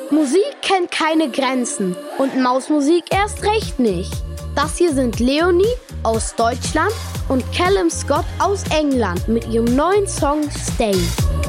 Musik kennt keine Grenzen und Mausmusik erst recht nicht. Das hier sind Leonie aus Deutschland und Callum Scott aus England mit ihrem neuen Song Stay.